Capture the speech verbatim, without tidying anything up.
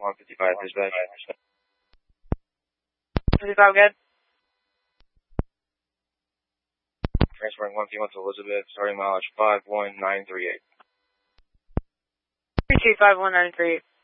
one fifty-five, dispatch. fifty-five, good. Transferring one female to Elizabeth, starting mileage five one nine three eight. three two five one nine three eight.